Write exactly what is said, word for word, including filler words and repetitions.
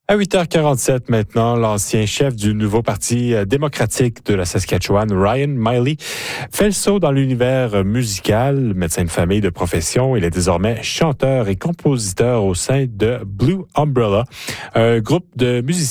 À huit heures quarante-sept maintenant, l'ancien chef du nouveau parti démocratique de la Saskatchewan, Ryan Miley, fait le saut dans l'univers musical. Médecin de famille de profession, il est désormais chanteur et compositeur au sein de Blue Umbrella, un groupe de musiciens